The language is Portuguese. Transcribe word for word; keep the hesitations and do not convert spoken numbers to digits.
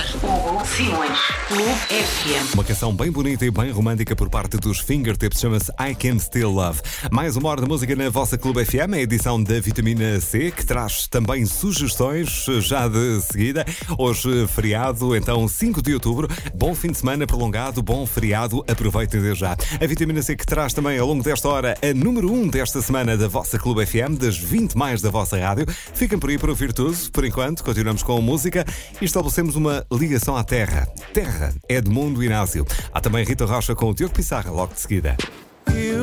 Hugo Simões, Clube F M. Uma canção bem bonita e bem romântica por parte dos Fingertips, chama-se I Can Still Love. Mais uma hora de música na vossa Clube F M, a edição da Vitamina C, que traz também sugestões já de seguida. Hoje, feriado, então cinco de outubro. Bom fim de semana prolongado, bom feriado, aproveitem desde já. A Vitamina C que traz também ao longo desta hora a número um desta semana da vossa Clube F M, das vinte mais da vossa rádio. Fiquem por aí para ouvir tudo. Por enquanto, continuamos com a música e estabelecemos uma ligação à Terra. Terra é Edmundo Inácio. Há também Rita Rocha com o Diogo Pissarra, logo de seguida.